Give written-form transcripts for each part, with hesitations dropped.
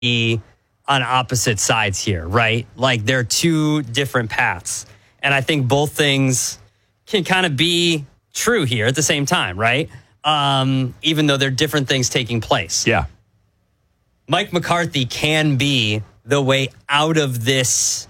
be on opposite sides here, right? Like they're two different paths. And I think both things can kind of be true here at the same time, right? Even though they're different things taking place. Yeah. Mike McCarthy can be the way out of this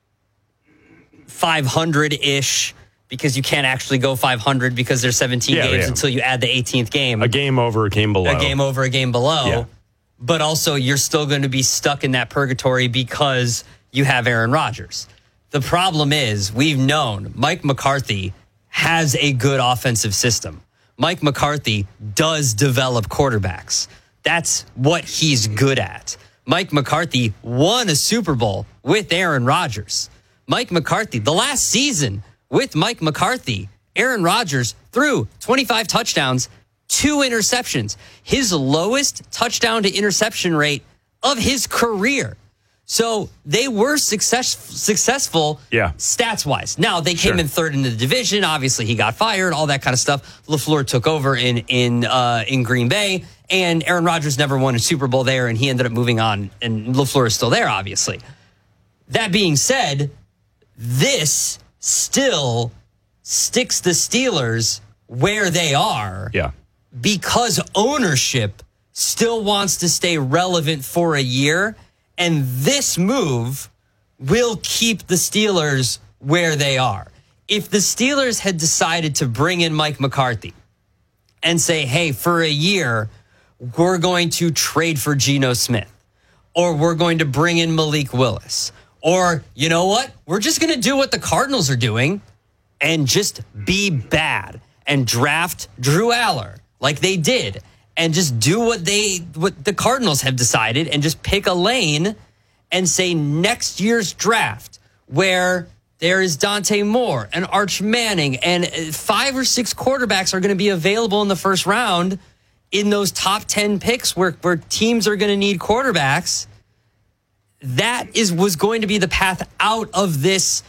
500-ish, because you can't actually go 500 because there's 17 games until you add the 18th game. A game over, a game below. A game over, a game below. Yeah. But also you're still going to be stuck in that purgatory because you have Aaron Rodgers. The problem is we've known Mike McCarthy has a good offensive system. Mike McCarthy does develop quarterbacks. That's what he's good at. Mike McCarthy won a Super Bowl with Aaron Rodgers. Mike McCarthy, the last season with Mike McCarthy, Aaron Rodgers threw 25 touchdowns, 2 interceptions, his lowest touchdown to interception rate of his career. So they were successful stats-wise. Now, they came in third in the division. Obviously, he got fired, all that kind of stuff. LaFleur took over in Green Bay, and Aaron Rodgers never won a Super Bowl there, and he ended up moving on, and LaFleur is still there, obviously. That being said, this still sticks the Steelers where they are because ownership still wants to stay relevant for a year, and this move will keep the Steelers where they are. If the Steelers had decided to bring in Mike McCarthy and say, hey, for a year, we're going to trade for Geno Smith, or we're going to bring in Malik Willis, or you know what? We're just going to do what the Cardinals are doing and just be bad and draft Drew Aller like they did, and just do what the Cardinals have decided and just pick a lane and say next year's draft where there is Dante Moore and Arch Manning and 5 or 6 quarterbacks are going to be available in the first round in those top 10 picks where teams are going to need quarterbacks. That was going to be the path out of this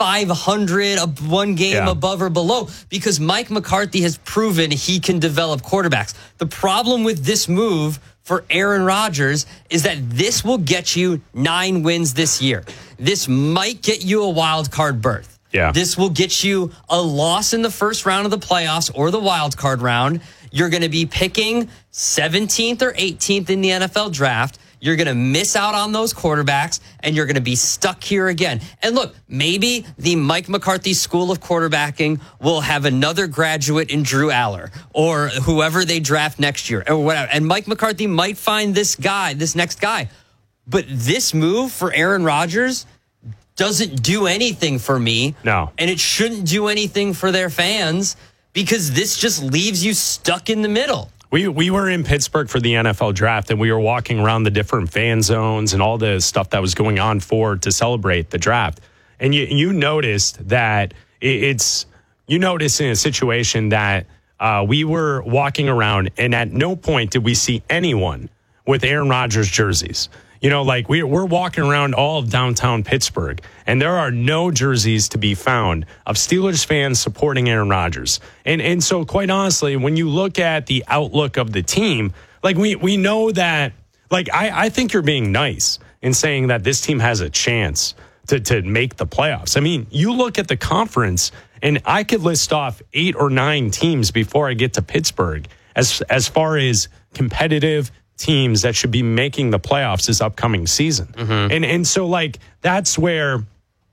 500, one game above or below, because Mike McCarthy has proven he can develop quarterbacks. The problem with this move for Aaron Rodgers is that this will get you 9 wins this year. This might get you a wild card berth. This will get you a loss in the first round of the playoffs or the wild card round. You're going to be picking 17th or 18th in the NFL draft. You're going to miss out on those quarterbacks, and you're going to be stuck here again. And look, maybe the Mike McCarthy School of Quarterbacking will have another graduate in Drew Aller or whoever they draft next year or whatever. And Mike McCarthy might find this next guy. But this move for Aaron Rodgers doesn't do anything for me. No. And it shouldn't do anything for their fans, because this just leaves you stuck in the middle. We were in Pittsburgh for the NFL draft, and we were walking around the different fan zones and all the stuff that was going on to celebrate the draft. And you noticed that you noticed in a situation that we were walking around, and at no point did we see anyone with Aaron Rodgers jerseys. You know, like we're walking around all of downtown Pittsburgh, and there are no jerseys to be found of Steelers fans supporting Aaron Rodgers. And so, quite honestly, when you look at the outlook of the team, like we know that, like I think you're being nice in saying that this team has a chance to make the playoffs. I mean, you look at the conference, and I could list off 8 or 9 teams before I get to Pittsburgh as far as competitive teams that should be making the playoffs this upcoming season. And so, like, that's where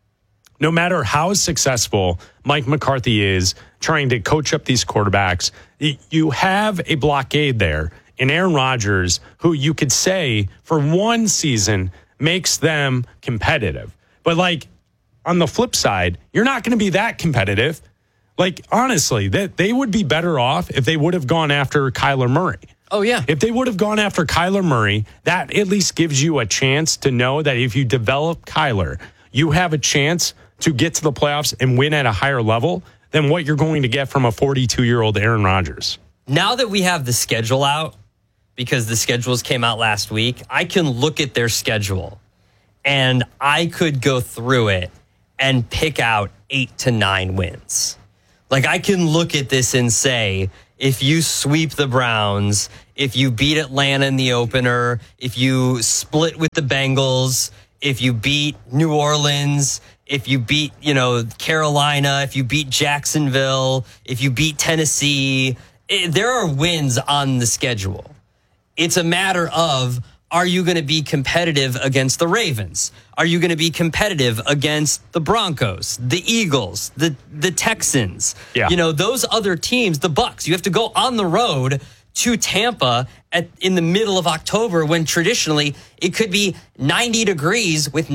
no matter how successful Mike McCarthy is trying to coach up these quarterbacks, you have a blockade there in Aaron Rodgers, who you could say for one season makes them competitive. But, like, on the flip side, you're not going to be that competitive. Like, honestly, they would be better off if they would have gone after Kyler Murray. Oh, yeah. If they would have gone after Kyler Murray, that at least gives you a chance to know that if you develop Kyler, you have a chance to get to the playoffs and win at a higher level than what you're going to get from a 42-year-old Aaron Rodgers. Now that we have the schedule out, because the schedules came out last week, I can look at their schedule and I could go through it and pick out 8 to 9 wins. Like, I can look at this and say, if you sweep the Browns, if you beat Atlanta in the opener, if you split with the Bengals, if you beat New Orleans, if you beat, Carolina, if you beat Jacksonville, if you beat Tennessee, there are wins on the schedule. It's a matter of, are you going to be competitive against the Ravens? Are you going to be competitive against the Broncos, the Eagles, the Texans? Yeah. Those other teams, the Bucs. You have to go on the road to Tampa in the middle of October when traditionally it could be 90 degrees with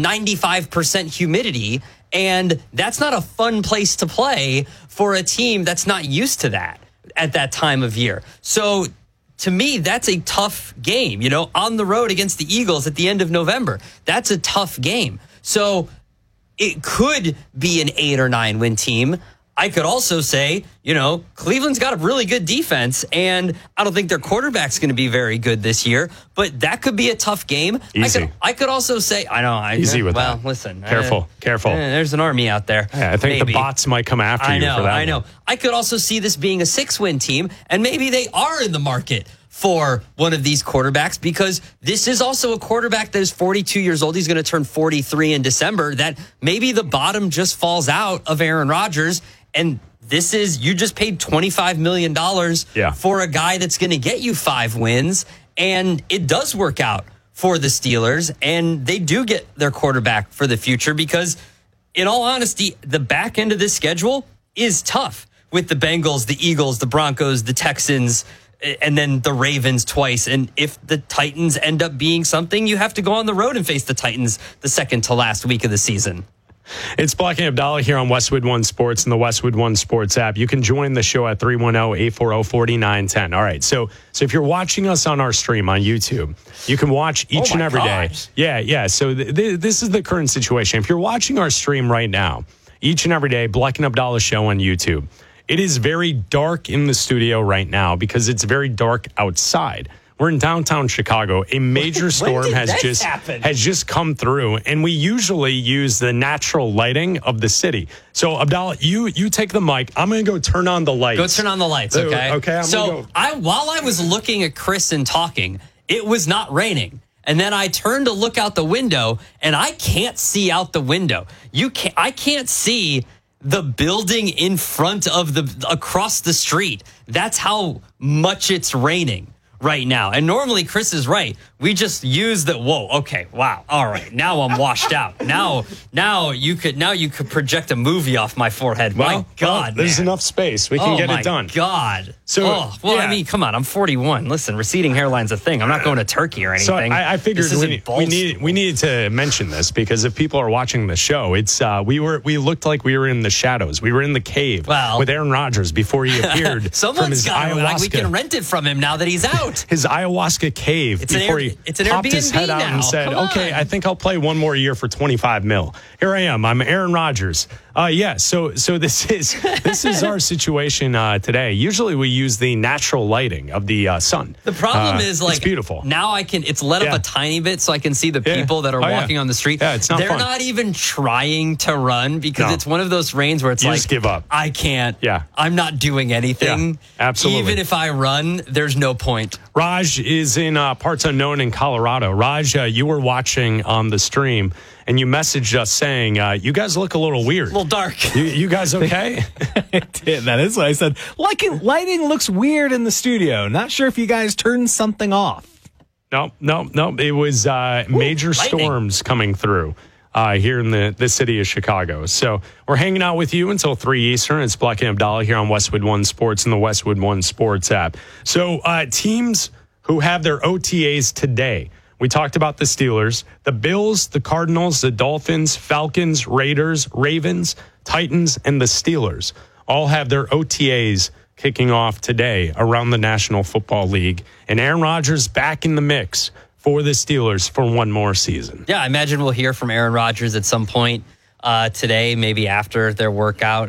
95% humidity. And that's not a fun place to play for a team that's not used to that at that time of year. So to me, that's a tough game, on the road against the Eagles at the end of November. That's a tough game. So it could be an 8 or 9 win team. I could also say, Cleveland's got a really good defense, and I don't think their quarterback's going to be very good this year, but that could be a tough game. Easy. I could also say, Easy with that. Well, listen. Careful. There's an army out there. Yeah, I think the bots might come after you for that. I know. I could also see this being a 6-win team, and maybe they are in the market for one of these quarterbacks, because this is also a quarterback that is 42 years old. He's going to turn 43 in December. That maybe the bottom just falls out of Aaron Rodgers. And you just paid $25 million for a guy that's going to get you 5 wins. And it does work out for the Steelers. And they do get their quarterback for the future, because in all honesty, the back end of this schedule is tough with the Bengals, the Eagles, the Broncos, the Texans, and then the Ravens twice. And if the Titans end up being something, you have to go on the road and face the Titans the second to last week of the season. It's Black and Abdallah here on Westwood One Sports and the Westwood One Sports app. You can join the show at 310-840-4910. All right. So if you're watching us on our stream on YouTube, you can watch each and every day. Yeah. So this is the current situation. If you're watching our stream right now, each and every day, Black and Abdallah show on YouTube. It is very dark in the studio right now because it's very dark outside. We're in downtown Chicago. A major storm has just come through, and we usually use the natural lighting of the city. So, Abdallah, you take the mic. I'm going to go turn on the lights. Go turn on the lights, okay? Okay. While I was looking at Chris and talking, it was not raining. And then I turned to look out the window, and I can't see out the window. I can't see the building in front of across the street. That's how much it's raining right now. And normally Chris is right. We just use wow. All right. Now I'm washed out. Now you could project a movie off my forehead. My God, there's enough space. We can get it done. God. I mean, come on. I'm 41. Listen, receding hairline's a thing. I'm not going to Turkey or anything. So I figured we needed to mention this, because if people are watching the show, it's we looked like we were in the shadows. We were in the cave with Aaron Rodgers before he appeared. Someone's got ayahuasca. We can rent it from him now that he's out. His ayahuasca cave before he popped his head out and said, "Okay, I think I'll play one more year for $25 million. Here I am. I'm Aaron Rodgers." So this is our situation today. Usually we use the natural lighting of the sun. The problem is, it's beautiful. Now it's lit up a tiny bit so I can see the people that are walking on the street. Yeah, it's not They're fun. not even trying to run, because it's one of those rains where it's you just give up. I can't. Yeah. I'm not doing anything. Yeah, absolutely. Even if I run, there's no point. Raj is in parts unknown in Colorado. Raj, you were watching on the stream, and you messaged us saying, you guys look a little weird. A little dark. You guys okay? I did. That is what I said. Lighting looks weird in the studio. Not sure if you guys turned something off. No. It was major storms coming through here in the city of Chicago. So we're hanging out with you until 3 Eastern. It's Black and Abdallah here on Westwood One Sports and the Westwood One Sports app. So teams who have their OTAs today. We talked about the Steelers, the Bills, the Cardinals, the Dolphins, Falcons, Raiders, Ravens, Titans, and the Steelers all have their OTAs kicking off today around the National Football League. And Aaron Rodgers back in the mix for the Steelers for one more season. Yeah, I imagine we'll hear from Aaron Rodgers at some point today, maybe after their workout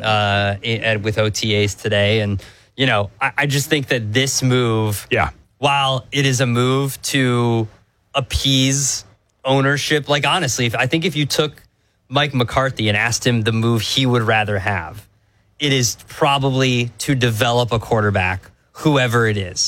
with OTAs today. And, I just think that this move, while it is a move to appease ownership, honestly, I think if you took Mike McCarthy and asked him the move he would rather have, it is probably to develop a quarterback, whoever it is.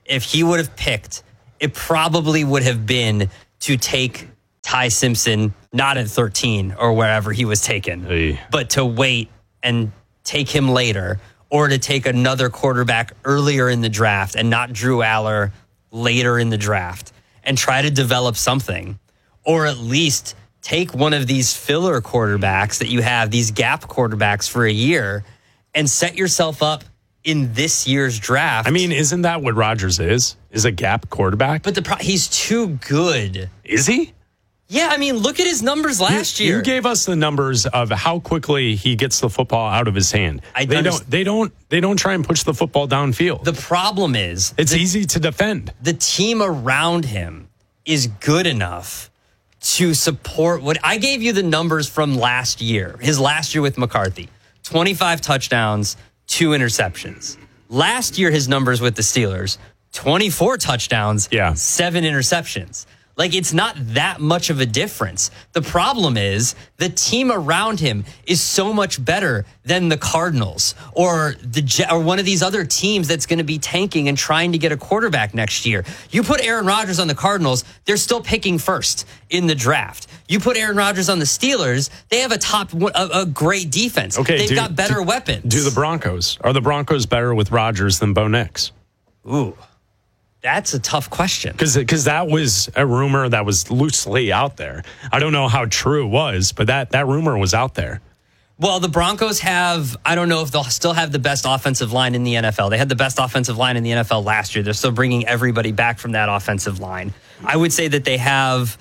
if he would have picked, it probably would have been to take Ty Simpson, not at 13 or wherever he was taken, but to wait and take him later, or to take another quarterback earlier in the draft and not Drew Aller later in the draft and try to develop something, or at least take one of these filler quarterbacks that you have, these gap quarterbacks for a year, and set yourself up in this year's draft. I mean, isn't that what Rodgers is a gap quarterback? But he's too good. Is he? Yeah, I mean, look at his numbers last year. You gave us the numbers of how quickly he gets the football out of his hand. They don't try and push the football downfield. The problem is it's easy to defend. The team around him is good enough to support what I gave you the numbers from last year. His last year with McCarthy, 25 touchdowns, 2 interceptions. Last year, his numbers with the Steelers, 24 touchdowns, 7 interceptions. Like, it's not that much of a difference. The problem is the team around him is so much better than the Cardinals or one of these other teams that's going to be tanking and trying to get a quarterback next year. You put Aaron Rodgers on the Cardinals, they're still picking first in the draft. You put Aaron Rodgers on the Steelers, they have a great defense. Okay, they've got better weapons. Do the Broncos? Are the Broncos better with Rodgers than Bo Nix? Ooh. That's a tough question. Because that was a rumor that was loosely out there. I don't know how true it was, but that rumor was out there. Well, the Broncos I don't know if they'll still have the best offensive line in the NFL. They had the best offensive line in the NFL last year. They're still bringing everybody back from that offensive line. I would say that they have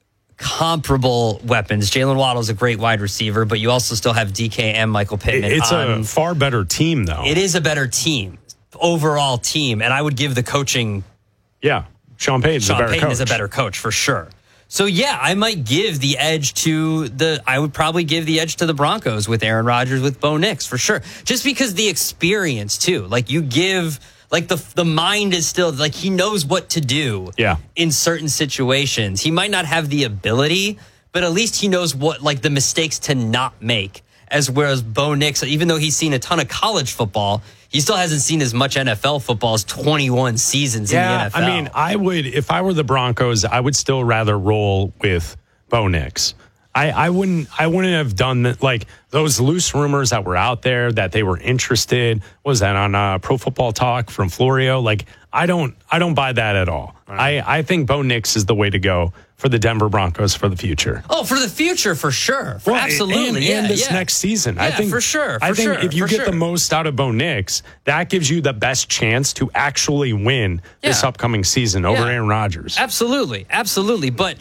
comparable weapons. Jalen Waddle is a great wide receiver, but you also still have DK and Michael Pittman. It's a far better team, though. It is a better team. Overall team, and I would give the coaching. Yeah, Sean Payton is a better coach for sure. So yeah, I might give the edge to I would probably give the edge to the Broncos with Aaron Rodgers, with Bo Nix for sure. Just because the experience too, like you give, like the mind is still like he knows what to do. Yeah. In certain situations, he might not have the ability, but at least he knows what the mistakes to not make. Whereas Bo Nix, even though he's seen a ton of college football, he still hasn't seen as much NFL football as 21 seasons in the NFL. I mean, if I were the Broncos, I would still rather roll with Bo Nix. I wouldn't have done that, like those loose rumors that were out there that they were interested. What was that on Pro Football Talk from Florio? Like, I don't buy that at all. Right. I think Bo Nix is the way to go for the Denver Broncos for the future. Oh, for the future, for sure. Absolutely. And this next season. Yeah, I think, for sure. I think if you get the most out of Bo Nix, that gives you the best chance to actually win this upcoming season over Aaron Rodgers. Absolutely. But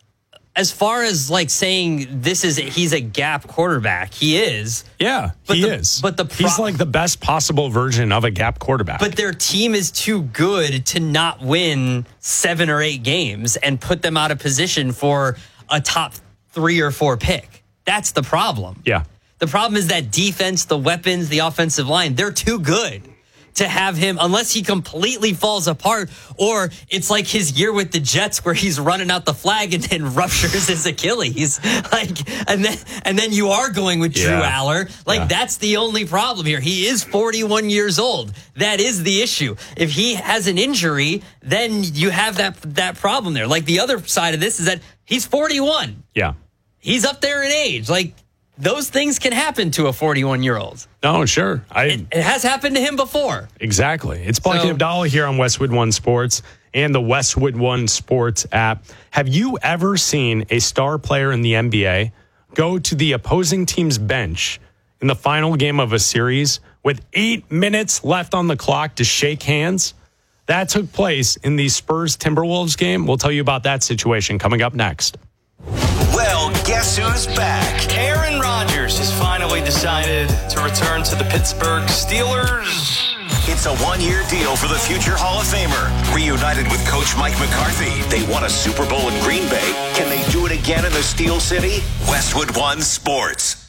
as far as saying he's a gap quarterback, he is. Yeah, he is. But he's like the best possible version of a gap quarterback. But their team is too good to not win 7 or 8 games and put them out of position for a top 3 or 4 pick. That's the problem. Yeah. The problem is that defense, the weapons, the offensive line, they're too good to have him, unless he completely falls apart, or it's like his year with the Jets where he's running out the flag and then ruptures his Achilles. And then you are going with Drew Aller. That's the only problem here. He is 41 years old. That is the issue. If he has an injury, then you have that problem there. The other side of this is that he's 41. Yeah. He's up there in age. Those things can happen to a 41-year-old. No, sure. It has happened to him before. Exactly. It's Plucky Abdallah here on Westwood One Sports and the Westwood One Sports app. Have you ever seen a star player in the NBA go to the opposing team's bench in the final game of a series with 8 minutes left on the clock to shake hands? That took place in the Spurs-Timberwolves game. We'll tell you about that situation coming up next. Well, guess who's back? Aaron Rodgers has finally decided to return to the Pittsburgh Steelers. It's a 1-year deal for the future Hall of Famer. Reunited with Coach Mike McCarthy, they won a Super Bowl in Green Bay. Can they do it again in the Steel City? Westwood One Sports.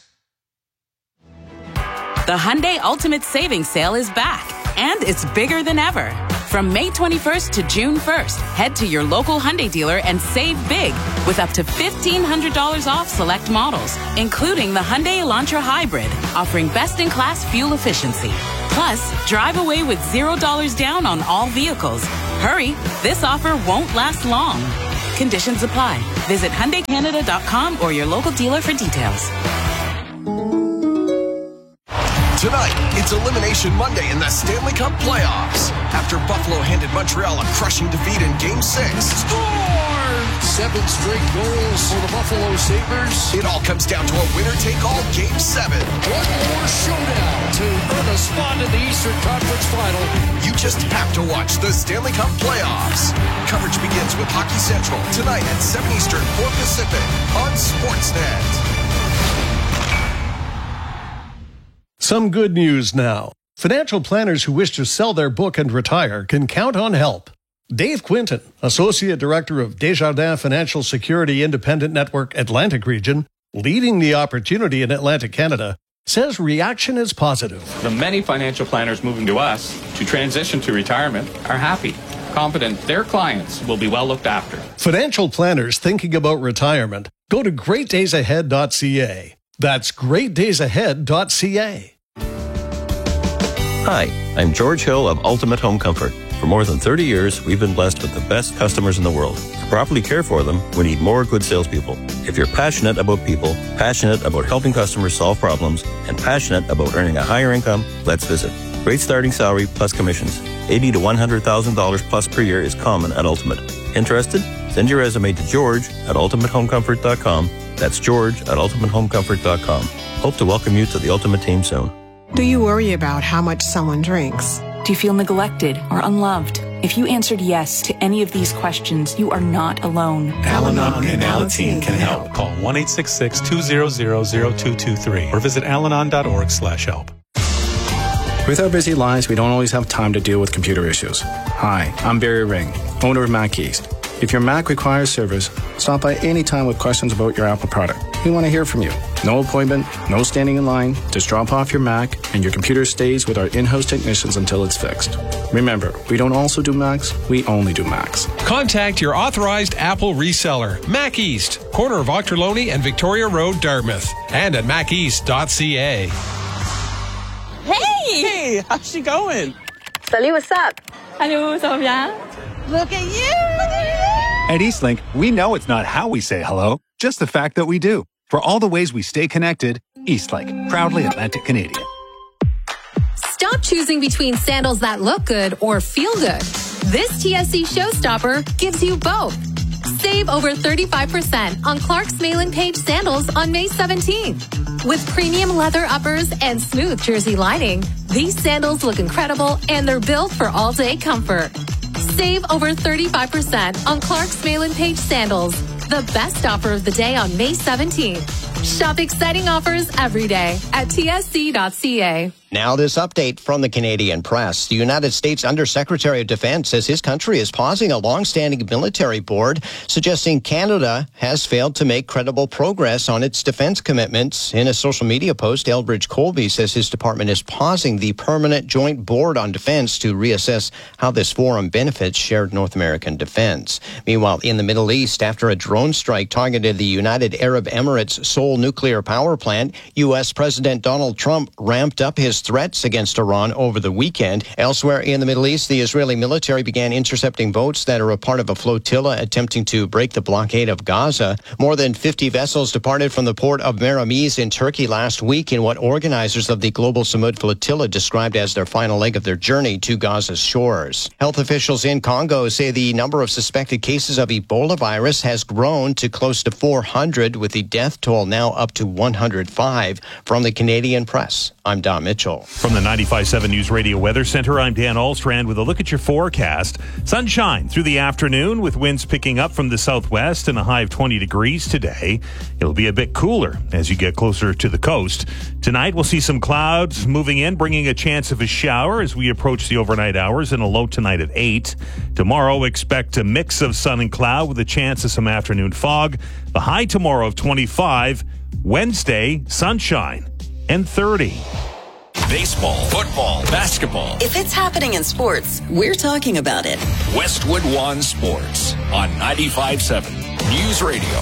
The Hyundai Ultimate Savings Sale is back, and it's bigger than ever. From May 21st to June 1st, head to your local Hyundai dealer and save big with up to $1,500 off select models, including the Hyundai Elantra Hybrid, offering best-in-class fuel efficiency. Plus, drive away with $0 down on all vehicles. Hurry, this offer won't last long. Conditions apply. Visit HyundaiCanada.com or your local dealer for details. Tonight, it's Elimination Monday in the Stanley Cup playoffs. After Buffalo handed Montreal a crushing defeat in Game 6. Score! 7 straight goals for the Buffalo Sabres. It all comes down to a winner-take-all Game 7. One more showdown to earn a spot in the Eastern Conference Final. You just have to watch the Stanley Cup playoffs. Coverage begins with Hockey Central tonight at 7 Eastern, 4 Pacific on Sportsnet. Some good news now. Financial planners who wish to sell their book and retire can count on help. Dave Quinton, Associate Director of Desjardins Financial Security Independent Network Atlantic Region, leading the opportunity in Atlantic Canada, says reaction is positive. The many financial planners moving to us to transition to retirement are happy, confident their clients will be well looked after. Financial planners thinking about retirement, go to greatdaysahead.ca. That's greatdaysahead.ca. Hi, I'm George Hill of Ultimate Home Comfort. For more than 30 years, we've been blessed with the best customers in the world. To properly care for them, we need more good salespeople. If you're passionate about people, passionate about helping customers solve problems, and passionate about earning a higher income, let's visit. Great starting salary plus commissions. $80,000 to $100,000 plus per year is common at Ultimate. Interested? Send your resume to George at ultimatehomecomfort.com. That's George at ultimatehomecomfort.com. Hope to welcome you to the Ultimate team soon. Do you worry about how much someone drinks? Do you feel neglected or unloved? If you answered yes to any of these questions, you are not alone. Al-Anon and Alateen can help. Call 1-866-200-0223 or visit alanon.org/help. With our busy lives, we don't always have time to deal with computer issues. Hi, I'm Barry Ring, owner of Mac East. If your Mac requires service, stop by any time with questions about your Apple product. We want to hear from you. No appointment, no standing in line. Just drop off your Mac and your computer stays with our in-house technicians until it's fixed. Remember, we don't also do Macs, we only do Macs. Contact your authorized Apple reseller, Mac East, corner of Ochterlony and Victoria Road, Dartmouth, and at maceast.ca. Hey, how's she going? Salut, what's up? Hello, ça va bien? Look at you! At Eastlink, we know it's not how we say hello, just the fact that we do. For all the ways we stay connected, Eastlink, proudly Atlantic Canadian. Stop choosing between sandals that look good or feel good. This TSC Showstopper gives you both. Save over 35% on Clark's Mail-in Page sandals on May 17th. With premium leather uppers and smooth jersey lining, these sandals look incredible and they're built for all-day comfort. Save over 35% on Clark's Mail-in Page sandals. The best offer of the day on May 17th. Shop exciting offers every day at tsc.ca. Now this update from the Canadian press. The United States Undersecretary of Defense says his country is pausing a long-standing military board, suggesting Canada has failed to make credible progress on its defense commitments. In a social media post, Elbridge Colby says his department is pausing the Permanent Joint Board on Defense to reassess how this forum benefits shared North American defense. Meanwhile, in the Middle East, after a drone strike targeted the United Arab Emirates' Seoul nuclear power plant, U.S. President Donald Trump ramped up his threats against Iran over the weekend. Elsewhere in the Middle East, the Israeli military began intercepting boats that are a part of a flotilla attempting to break the blockade of Gaza. More than 50 vessels departed from the port of Merameez in Turkey last week in what organizers of the Global Samud Flotilla described as their final leg of their journey to Gaza's shores. Health officials in Congo say the number of suspected cases of Ebola virus has grown to close to 400, with the death toll now up to 105. From the Canadian press, I'm Don Mitchell. From the 95.7 News Radio Weather Center, I'm Dan Alstrand with a look at your forecast. Sunshine through the afternoon with winds picking up from the southwest and a high of 20 degrees today. It'll be a bit cooler as you get closer to the coast. Tonight, we'll see some clouds moving in, bringing a chance of a shower as we approach the overnight hours, and a low tonight at 8. Tomorrow, expect a mix of sun and cloud with a chance of some afternoon fog. The high tomorrow of 25. Wednesday, sunshine and 30. Baseball, football, basketball. If it's happening in sports, we're talking about it. Westwood One Sports on 95.7 News Radio.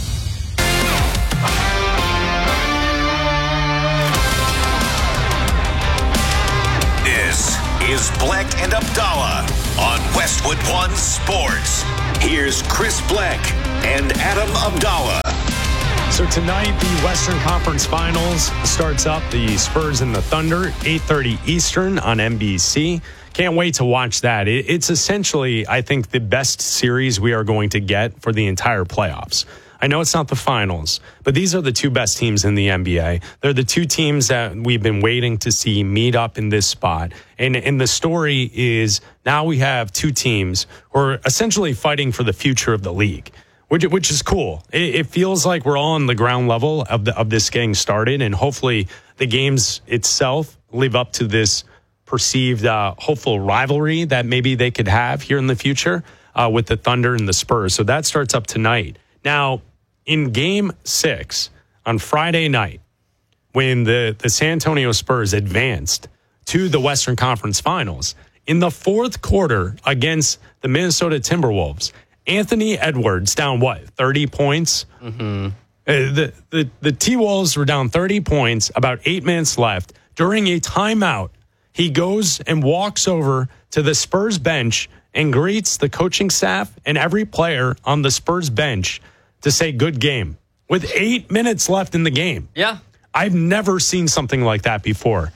This is Bleck and Abdallah on Westwood One Sports. Here's Chris Bleck and Adam Abdallah. So tonight, the Western Conference Finals starts up. The Spurs and the Thunder, 8:30 Eastern on NBC. Can't wait to watch that. It's essentially, I think, the best series we are going to get for the entire playoffs. I know it's not the finals, but these are the two best teams in the NBA. They're the two teams that we've been waiting to see meet up in this spot. And the story is now we have two teams who are essentially fighting for the future of the league, which is cool. It feels like we're all on the ground level of this getting started, and hopefully the games itself live up to this perceived hopeful rivalry that maybe they could have here in the future with the Thunder and the Spurs. So that starts up tonight. Now, in Game 6 on Friday night, when the San Antonio Spurs advanced to the Western Conference Finals, in the fourth quarter against the Minnesota Timberwolves, Anthony Edwards down 30 points? Mm-hmm. The T-Wolves were down 30 points, about 8 minutes left. During a timeout, he goes and walks over to the Spurs bench and greets the coaching staff and every player on the Spurs bench to say good game with 8 minutes left in the game. Yeah. I've never seen something like that before.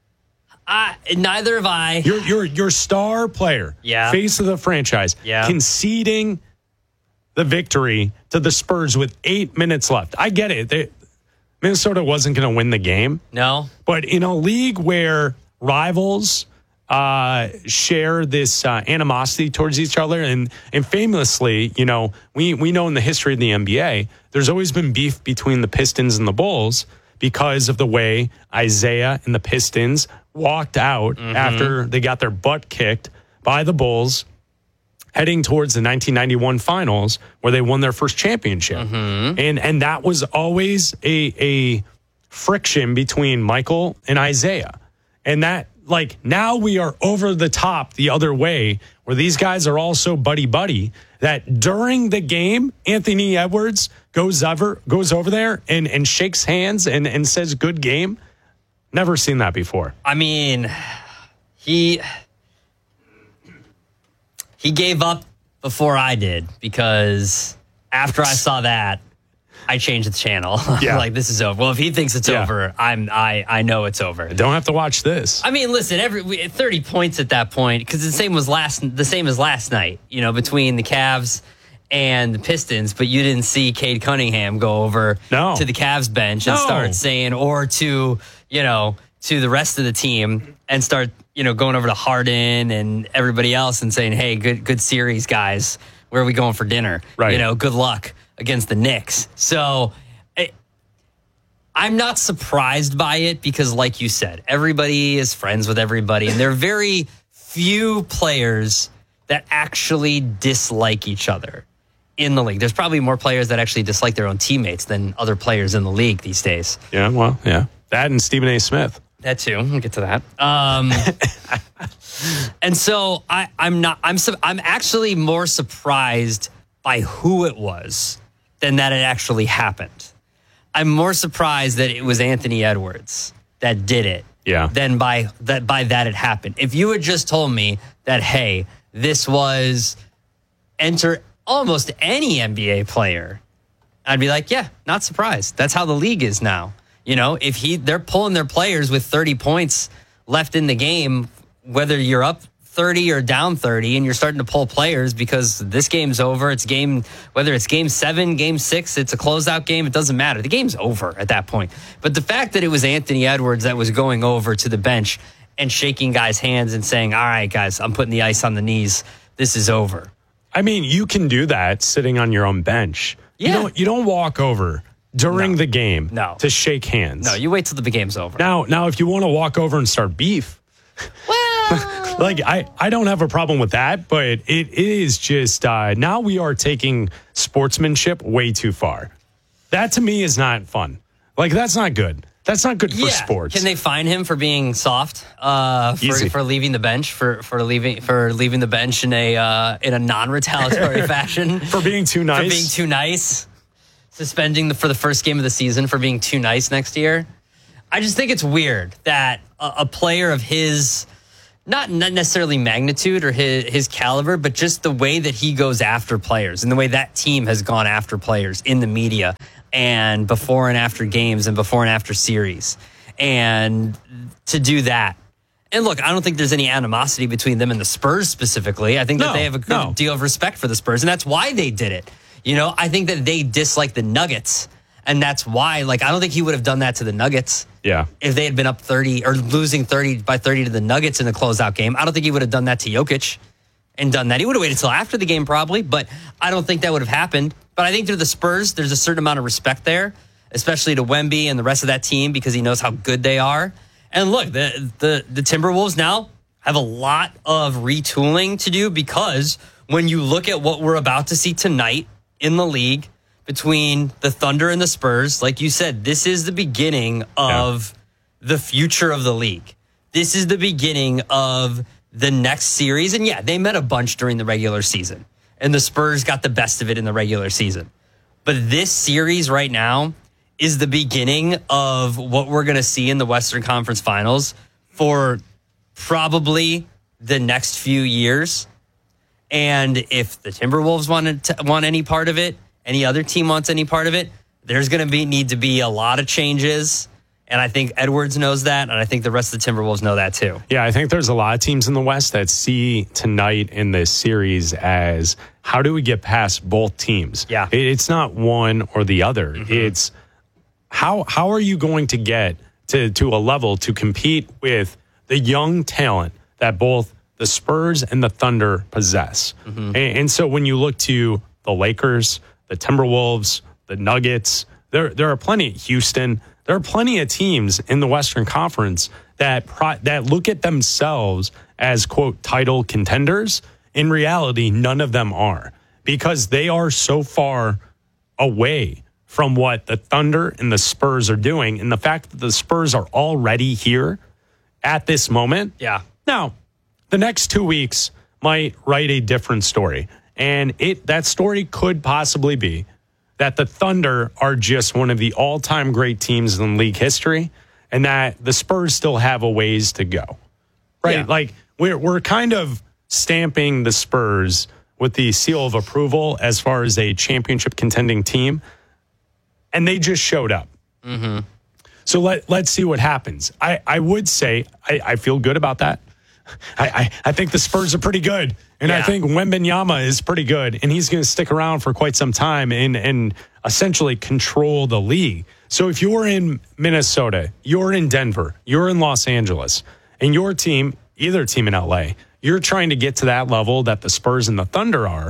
Neither have I. Your star player, face of the franchise, conceding the victory to the Spurs with 8 minutes left. I get it. Minnesota wasn't going to win the game. No. But in a league where rivals share this animosity towards each other, and famously, we know in the history of the NBA, there's always been beef between the Pistons and the Bulls because of the way Isaiah and the Pistons walked out after they got their butt kicked by the Bulls heading towards the 1991 finals where they won their first championship. And that was always a friction between Michael and Isaiah. And that, now we are over the top the other way where these guys are all so buddy-buddy that during the game, Anthony Edwards goes over there and shakes hands and says good game. Never seen that before. I mean, he gave up before I did because after I saw that, I changed the channel. Yeah. This is over. Well, if he thinks it's over, I know it's over. Don't have to watch this. I mean, listen, 30 points at that point because the same as last night. Between the Cavs and the Pistons, but you didn't see Cade Cunningham go over to the Cavs bench and start saying, or to the rest of the team and start going over to Harden and everybody else and saying, hey, good series, guys. Where are we going for dinner? Right. Good luck against the Knicks. So I'm not surprised by it because, like you said, everybody is friends with everybody, and there are very few players that actually dislike each other in the league. There's probably more players that actually dislike their own teammates than other players in the league these days. Yeah, well, yeah. That and Stephen A. Smith. That too. We'll get to that. And so I'm actually more surprised by who it was than that it actually happened. I'm more surprised that it was Anthony Edwards that did it than by that it happened. If you had just told me that, hey, this was enter almost any NBA player, I'd be like, yeah, not surprised. That's how the league is now. If they're pulling their players with 30 points left in the game, whether you're up 30 or down 30, and you're starting to pull players because this game's over. Whether it's game 7, game 6, it's a closeout game. It doesn't matter. The game's over at that point. But the fact that it was Anthony Edwards that was going over to the bench and shaking guys' hands and saying, all right, guys, I'm putting the ice on the knees. This is over. I mean, you can do that sitting on your own bench. Yeah. You don't walk over during the game to shake hands. No, you wait till the game's over. Now, if you want to walk over and start beef, I don't have a problem with that, but it is just now we are taking sportsmanship way too far. That to me is not fun. That's not good. That's not good for sports. Can they fine him for being soft? For leaving the bench for leaving the bench in a non-retaliatory fashion? For being too nice? For being too nice. Suspending for the first game of the season for being too nice next year. I just think it's weird that a player of his, not necessarily magnitude or his caliber, but just the way that he goes after players and the way that team has gone after players in the media and before and after games and before and after series. And to do that. And look, I don't think there's any animosity between them and the Spurs specifically. I think that they have a good deal of respect for the Spurs, and that's why they did it. You know, I think that they dislike the Nuggets, and that's why, I don't think he would have done that to the Nuggets. Yeah. If they had been up 30 or losing 30 by 30 to the Nuggets in the closeout game, I don't think he would have done that to Jokic and done that. He would have waited until after the game probably, but I don't think that would have happened. But I think to the Spurs, there's a certain amount of respect there, especially to Wemby and the rest of that team because he knows how good they are. And look, the Timberwolves now have a lot of retooling to do because when you look at what we're about to see tonight in the league between the Thunder and the Spurs, like you said, this is the beginning of the future of the league. This is the beginning of the next series. And yeah, they met a bunch during the regular season, and the Spurs got the best of it in the regular season. But this series right now is the beginning of what we're going to see in the Western Conference Finals for probably the next few years. And if the Timberwolves want any part of it, any other team wants any part of it, there's going to need to be a lot of changes. And I think Edwards knows that, and I think the rest of the Timberwolves know that too. Yeah, I think there's a lot of teams in the West that see tonight in this series as how do we get past both teams? Yeah. It's not one or the other. Mm-hmm. It's how are you going to get to a level to compete with the young talent that both the Spurs and the Thunder possess? Mm-hmm. And so when you look to the Lakers, the Timberwolves, the Nuggets, there are plenty, Houston, there are plenty of teams in the Western Conference that look at themselves as, quote, title contenders. In reality, none of them are because they are so far away from what the Thunder and the Spurs are doing. And the fact that the Spurs are already here at this moment. Yeah. Now, the next 2 weeks might write a different story. And that story could possibly be that the Thunder are just one of the all-time great teams in league history and that the Spurs still have a ways to go. Right? Yeah. Like we're kind of stamping the Spurs with the seal of approval as far as a championship contending team. And they just showed up. Mm-hmm. So let's see what happens. I would say I feel good about that. I think the Spurs are pretty good. And I think Wembanyama is pretty good. And he's going to stick around for quite some time and essentially control the league. So if you're in Minnesota, you're in Denver, you're in Los Angeles, and your team, either team in LA, you're trying to get to that level that the Spurs and the Thunder are,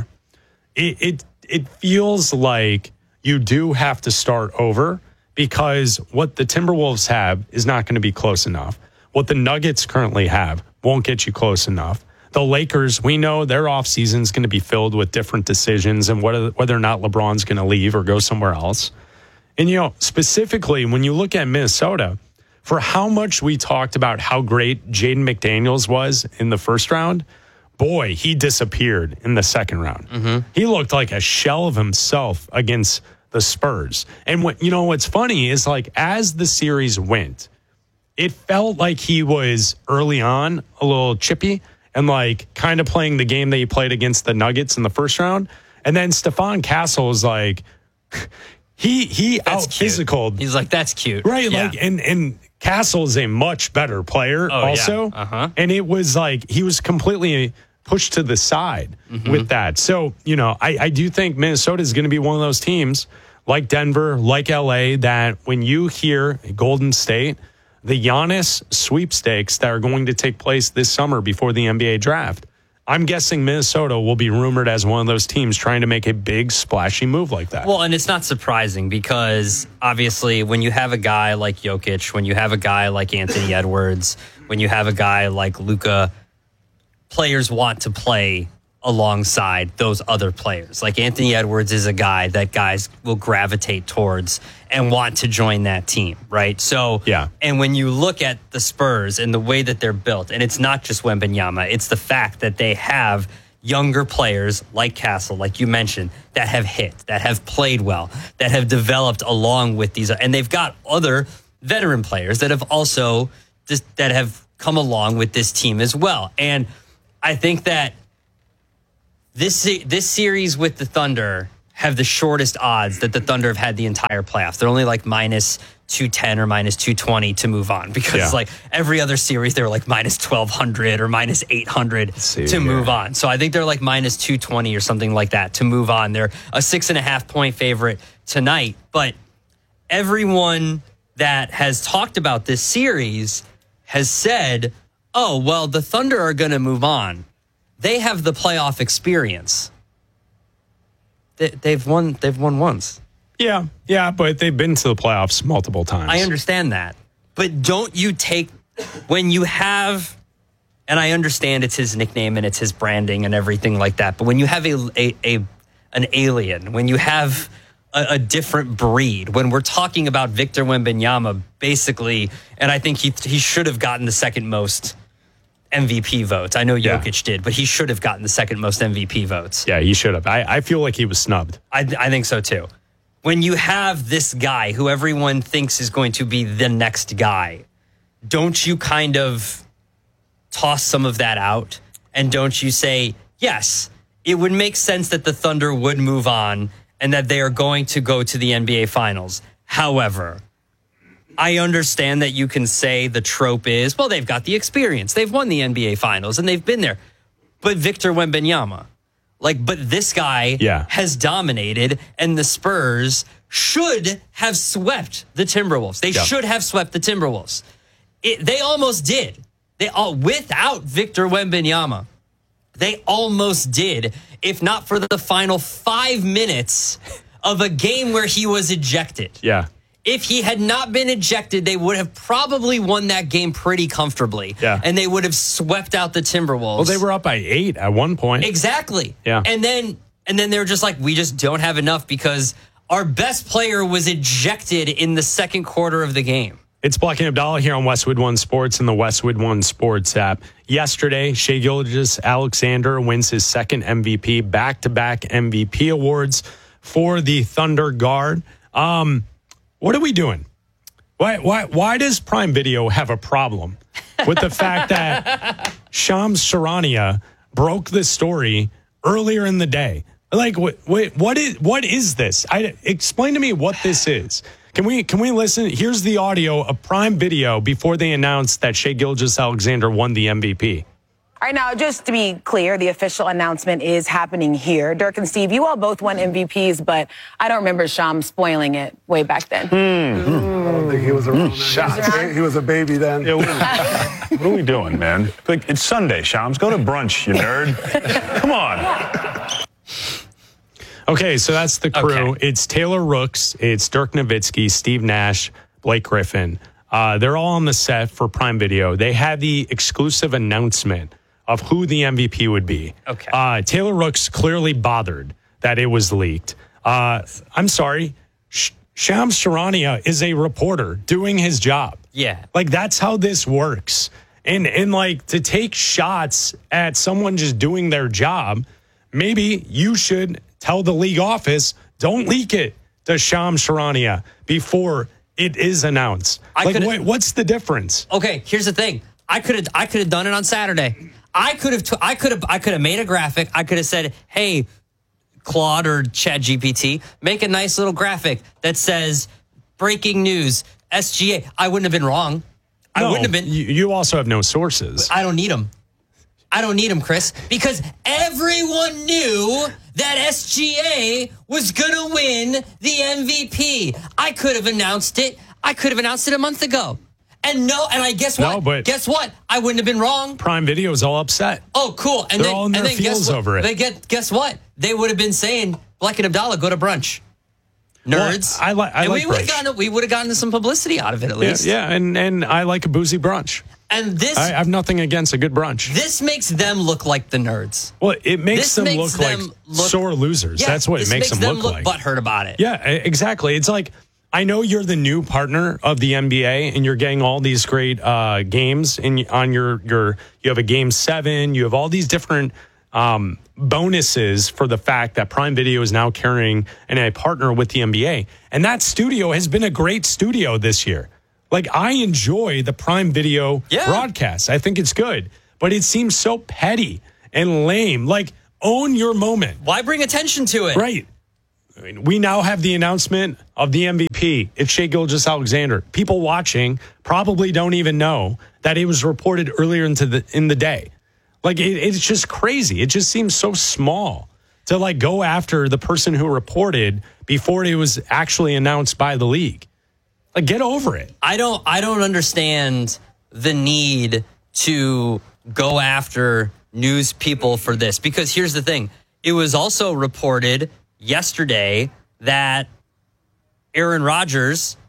it feels like you do have to start over because what the Timberwolves have is not going to be close enough. What the Nuggets currently have won't get you close enough. The Lakers, we know their offseason is going to be filled with different decisions and whether or not LeBron's going to leave or go somewhere else. And, specifically when you look at Minnesota, for how much we talked about how great Jaden McDaniels was in the first round, boy, he disappeared in the second round. Mm-hmm. He looked like a shell of himself against the Spurs. And what's funny is as the series went, it felt like he was early on a little chippy and kind of playing the game that he played against the Nuggets in the first round. And then Stephon Castle was he out physicaled. He's like, that's cute. Right. Yeah. And Castle is a much better player also. Yeah. Uh-huh. And it was he was completely pushed to the side with that. So, I do think Minnesota is going to be one of those teams like Denver, like LA, that when you hear Golden State, the Giannis sweepstakes that are going to take place this summer before the NBA draft, I'm guessing Minnesota will be rumored as one of those teams trying to make a big splashy move like that. Well, and it's not surprising because obviously when you have a guy like Jokic, when you have a guy like Anthony Edwards, when you have a guy like Luka, players want to play alongside those other players. Like Anthony Edwards is a guy that guys will gravitate towards and want to join that team, right? So, and when you look at the Spurs and the way that they're built, and it's not just Wembanyama, it's the fact that they have younger players like Castle, like you mentioned, that have hit, that have played well, that have developed along with these, and they've got other veteran players that have also that have come along with this team as well. And I think that this series with the Thunder have the shortest odds that the Thunder have had the entire playoffs. They're only like minus 210 or minus 220 to move on, because like every other series they're like minus 1200 or minus 800 to move on. So I think they're like minus 220 or something like that to move on. They're a 6.5 point favorite tonight, but everyone that has talked about this series has said, oh, well, the Thunder are going to move on. They have the playoff experience. They've won once. Yeah, but they've been to the playoffs multiple times. I understand that. But don't you take, when you have, and I understand it's his nickname and it's his branding and everything like that, but when you have an alien, when you have a different breed, when we're talking about Victor Wembanyama, basically, and I think he should have gotten the second most MVP votes. I know Jokic did, but he should have gotten the second most MVP votes. Yeah, he should have. I feel like he was snubbed. I think so too. When you have this guy who everyone thinks is going to be the next guy, don't you kind of toss some of that out? And don't you say, yes, it would make sense that the Thunder would move on and that they are going to go to the NBA Finals. However, I understand that you can say the trope is, well, they've got the experience. They've won the NBA Finals and they've been there. But Victor Wembanyama, but this guy has dominated, and the Spurs should have swept the Timberwolves. They should have swept the Timberwolves. They almost did. Without Victor Wembanyama, they almost did, if not for the final 5 minutes of a game where he was ejected. Yeah. If he had not been ejected, they would have probably won that game pretty comfortably. Yeah. And they would have swept out the Timberwolves. Well, they were up by 8 at one point. Exactly. Yeah. And then they were just like, we just don't have enough because our best player was ejected in the second quarter of the game. It's Black and Abdallah here on Westwood One Sports and the Westwood One Sports app. Yesterday, Shai Gilgeous-Alexander wins his second MVP, back-to-back MVP awards for the Thunder guard. What are we doing? Why does Prime Video have a problem with the fact that Shams Charania broke this story earlier in the day? Like, what is this? Explain to me what this is. Can we listen? Here's the audio of Prime Video before they announced that Shai Gilgeous-Alexander won the MVP. All right, now, just to be clear, the official announcement is happening here. Dirk and Steve, you all both won MVPs, but I don't remember Shams spoiling it way back then. I don't think he was around. He was a baby then. Yeah, what are we doing, man? It's Sunday, Shams. Go to brunch, you nerd. Come on. Okay, so that's the crew. Okay. It's Taylor Rooks, it's Dirk Nowitzki, Steve Nash, Blake Griffin. They're all on the set for Prime Video. They had the exclusive announcement of who the MVP would be. Okay. Taylor Rooks clearly bothered that it was leaked. I'm sorry. Shams Charania is a reporter doing his job. Yeah. Like, that's how this works. And like, to take shots at someone just doing their job, maybe you should tell the league office, don't leak it to Shams Charania before it is announced. What's the difference? Okay, here's the thing. I could have done it on Saturday. I could have made a graphic. I could have said, "Hey, Claude or ChatGPT, make a nice little graphic that says breaking news, SGA." I wouldn't have been wrong. I wouldn't have been. You also have no sources. I don't need them. Chris, because everyone knew that SGA was going to win the MVP. I could have announced it. A month ago. And guess what? No, but guess what? I wouldn't have been wrong. Prime Video is all upset. Oh, cool. And they're all in their feels over it. Guess what? They would have been saying, Black and Abdallah, go to brunch. Nerds. Well, I like we would have gotten some publicity out of it at least. Yeah, and I like a boozy brunch. And this, I have nothing against a good brunch. This makes them look like the nerds. Well, it makes them look like sore losers. Yeah, that's what it makes them look like. Butthurt about it. Yeah, exactly. It's like, I know you're the new partner of the NBA and you're getting all these great games on your you have a Game 7, you have all these different bonuses for the fact that Prime Video is now carrying and a partner with the NBA. And that studio has been a great studio this year. Like, I enjoy the Prime Video broadcast. I think it's good, but it seems so petty and lame. Like, own your moment. Why bring attention to it? Right. I mean, we now have the announcement of the MVP. It's Shai Gilgeous-Alexander. People watching probably don't even know that it was reported earlier in the day. Like, it's just crazy. It just seems so small to, like, go after the person who reported before it was actually announced by the league. Like, get over it. I don't understand the need to go after news people for this, because here's the thing. It was also reported yesterday that Aaron Rodgers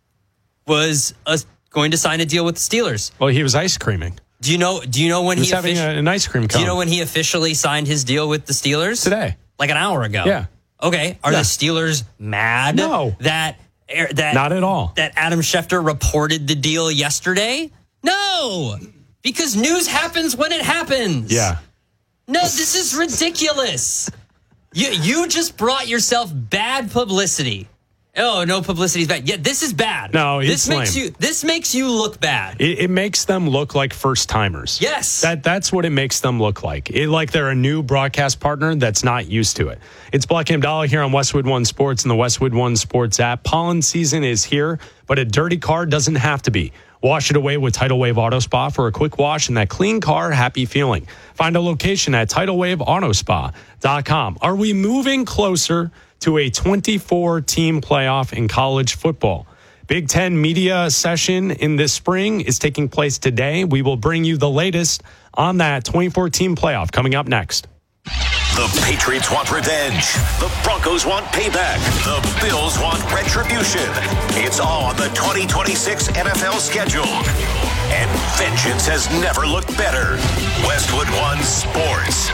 was going to sign a deal with the Steelers. Well, he was ice creaming. Do you know when he having an ice cream cone? Do you know when he officially signed his deal with the Steelers? Today. Like an hour ago. Yeah. Okay. Are the Steelers mad? No. That not at all. That Adam Schefter reported the deal yesterday? No. Because news happens when it happens. Yeah. No, this is ridiculous. You just brought yourself bad publicity. Oh, no, publicity is bad. Yeah, this is bad. No, it's lame. This makes you look bad. It makes them look like first timers. Yes. That's what it makes them look like. Like they're a new broadcast partner that's not used to it. It's Black and Abdallah here on Westwood One Sports and the Westwood One Sports app. Pollen season is here, but a dirty car doesn't have to be. Wash it away with Tidal Wave Auto Spa for a quick wash and that clean car happy feeling. Find a location at TidalWaveAutoSpa.com. Are we moving closer to a 24-team playoff in college football? Big Ten media session in this spring is taking place today. We will bring you the latest on that 24-team playoff coming up next. The Patriots want revenge. The Broncos want payback. The Bills want retribution. It's all on the 2026 NFL schedule. And vengeance has never looked better. Westwood One Sports.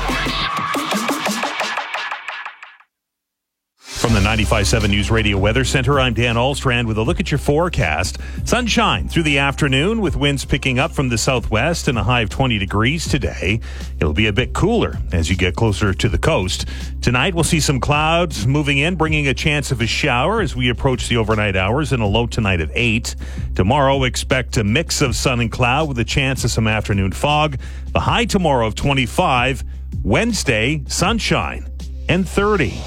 From the 95.7 News Radio Weather Center, I'm Dan Alstrand with a look at your forecast. Sunshine through the afternoon with winds picking up from the southwest and a high of 20 degrees today. It'll be a bit cooler as you get closer to the coast. Tonight, we'll see some clouds moving in, bringing a chance of a shower as we approach the overnight hours and a low tonight of 8. Tomorrow, expect a mix of sun and cloud with a chance of some afternoon fog. The high tomorrow of 25. Wednesday, sunshine and 30.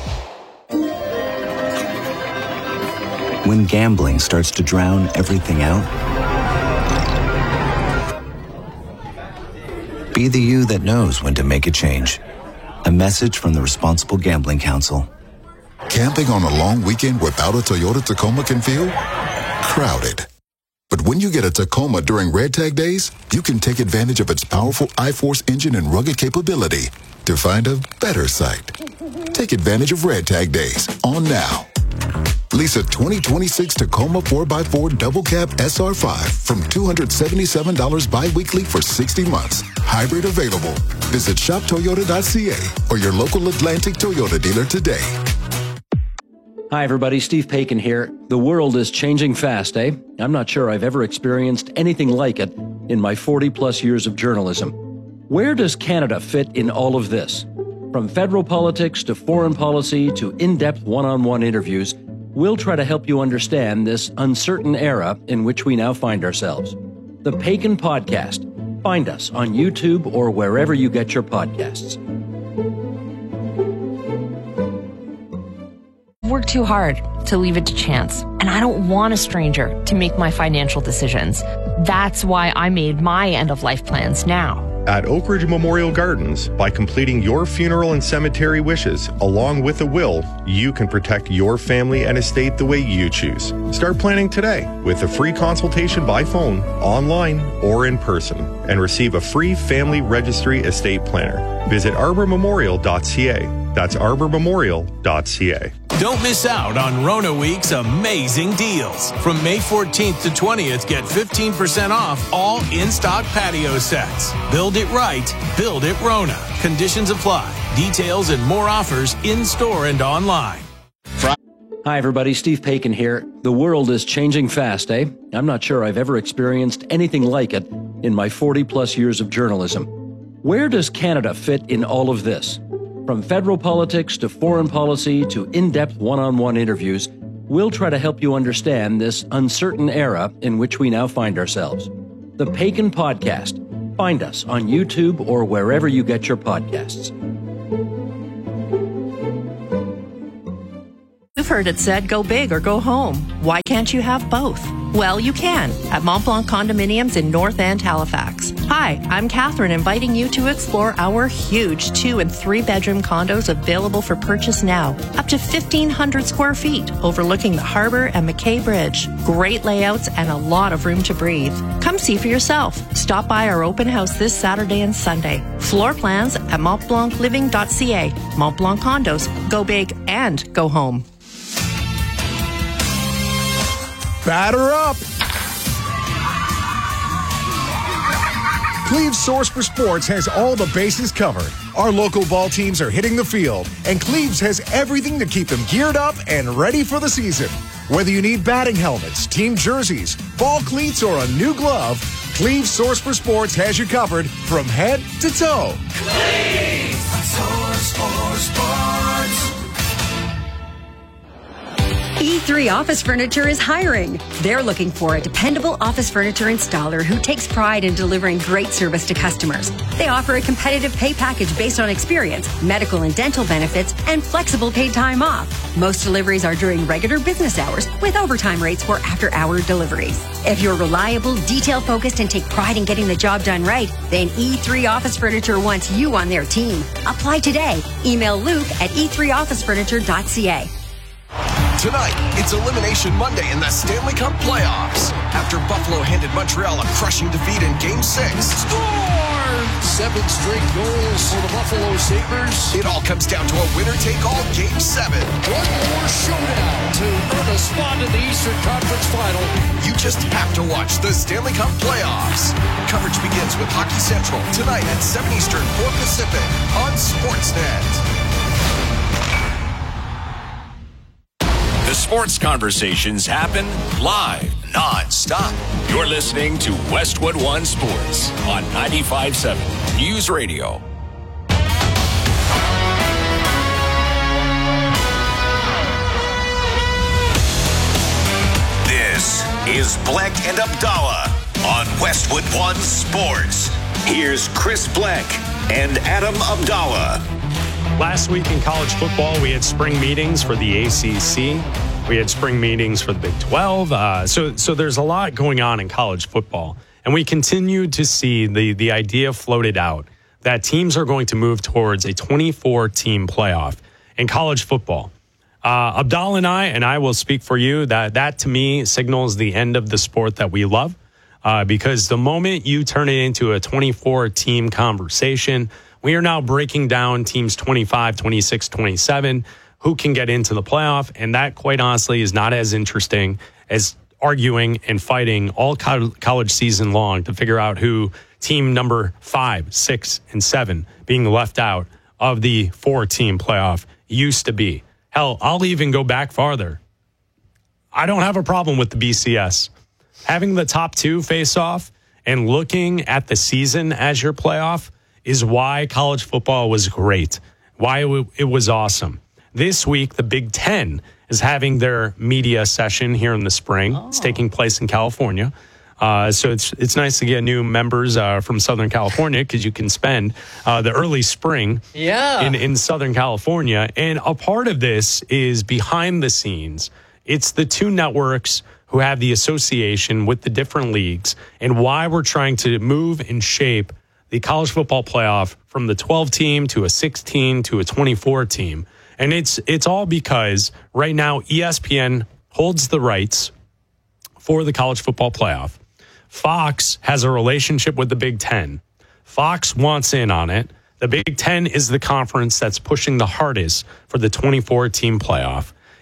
When gambling starts to drown everything out, be the you that knows when to make a change. A message from the Responsible Gambling Council. Camping on a long weekend without a Toyota Tacoma can feel crowded. But when you get a Tacoma during Red Tag Days, you can take advantage of its powerful iForce engine and rugged capability to find a better site. Take advantage of Red Tag Days on now. Lease a 2026 Tacoma 4x4 Double Cab SR5 from $277 bi-weekly for 60 months. Hybrid available. Visit shoptoyota.ca or your local Atlantic Toyota dealer today. Hi, everybody. Steve Paikin here. The world is changing fast, eh? I'm not sure I've ever experienced anything like it in my 40-plus years of journalism. Where does Canada fit in all of this? From federal politics to foreign policy to in-depth one-on-one interviews, we'll try to help you understand this uncertain era in which we now find ourselves. The Paikin Podcast. Find us on YouTube or wherever you get your podcasts. Work too hard to leave it to chance, and I don't want a stranger to make my financial decisions. That's why I made my end-of-life plans now. At Oak Ridge Memorial Gardens, by completing your funeral and cemetery wishes along with a will, you can protect your family and estate the way you choose. Start planning today with a free consultation by phone, online, or in person, and receive a free family registry estate planner. Visit arbormemorial.ca. That's arbormemorial.ca. Don't miss out on Rona Week's amazing deals. From May 14th to 20th, get 15% off all in-stock patio sets. Build it right, build it Rona. Conditions apply. Details and more offers in-store and online. Hi, everybody. Steve Paikin here. The world is changing fast, eh? I'm not sure I've ever experienced anything like it in my 40-plus years of journalism. Where does Canada fit in all of this? From federal politics to foreign policy to in-depth one-on-one interviews, we'll try to help you understand this uncertain era in which we now find ourselves. The Paikin Podcast. Find us on YouTube or wherever you get your podcasts. You've heard it said, go big or go home. Why can't you have both? Well, you can at Mont Blanc Condominiums in North End, Halifax. Hi, I'm Catherine, inviting you to explore our huge 2 and 3 bedroom condos available for purchase now. Up to 1,500 square feet, overlooking the harbor and McKay Bridge. Great layouts and a lot of room to breathe. Come see for yourself. Stop by our open house this Saturday and Sunday. Floor plans at montblancliving.ca. Mont Blanc Condos. Go big and go home. Batter up! Cleve's Source for Sports has all the bases covered. Our local ball teams are hitting the field, and Cleve's has everything to keep them geared up and ready for the season. Whether you need batting helmets, team jerseys, ball cleats, or a new glove, Cleve's Source for Sports has you covered from head to toe. Cleve's Source for Sports. E3 Office Furniture is hiring. They're looking for a dependable office furniture installer who takes pride in delivering great service to customers. They offer a competitive pay package based on experience, medical and dental benefits, and flexible paid time off. Most deliveries are during regular business hours with overtime rates for after-hour deliveries. If you're reliable, detail-focused, and take pride in getting the job done right, then E3 Office Furniture wants you on their team. Apply today. Email Luke at e3officefurniture.ca. Tonight, it's Elimination Monday in the Stanley Cup playoffs. After Buffalo handed Montreal a crushing defeat in Game 6. Score! 7 straight goals for the Buffalo Sabres. It all comes down to a winner-take-all Game 7. One more showdown to earn a spot in the Eastern Conference Final. You just have to watch the Stanley Cup playoffs. Coverage begins with Hockey Central tonight at 7 Eastern, 4 Pacific on Sportsnet. The sports conversations happen live, non-stop. You're listening to Westwood One Sports on 95.7 News Radio. This is Bleck and Abdallah on Westwood One Sports. Here's Chris Bleck and Adam Abdallah. Last week in college football, we had spring meetings for the ACC. We had spring meetings for the Big 12. So there's a lot going on in college football. And we continue to see the idea floated out that teams are going to move towards a 24-team playoff in college football. Abdallah and I will speak for you that to me signals the end of the sport that we love. Because the moment you turn it into a 24-team conversation, we are now breaking down teams 25, 26, 27, who can get into the playoff. And that, quite honestly, is not as interesting as arguing and fighting all college season long to figure out who team number 5, 6, and 7 being left out of the 4-team playoff used to be. Hell, I'll even go back farther. I don't have a problem with the BCS. Having the top 2 face off and looking at the season as your playoff is why college football was great, why it was awesome. This week, the Big Ten is having their media session here in the spring. Oh. It's taking place in California. So it's nice to get new members from Southern California because you can spend the early spring in Southern California. And a part of this is behind the scenes. It's the 2 networks who have the association with the different leagues and why we're trying to move and shape the college football playoff from the 12-team to a 16 to a 24-team. And it's all because right now ESPN holds the rights for the college football playoff. Fox has a relationship with the Big Ten. Fox wants in on it. The Big Ten is the conference that's pushing the hardest for the 24-team playoff.